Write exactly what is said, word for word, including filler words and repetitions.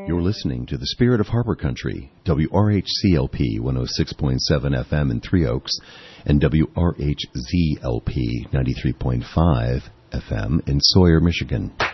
You're listening to the Spirit of Harbor Country, W R H C L P one oh six point seven F M in Three Oaks and W R H Z L P ninety-three point five F M in Sawyer, Michigan.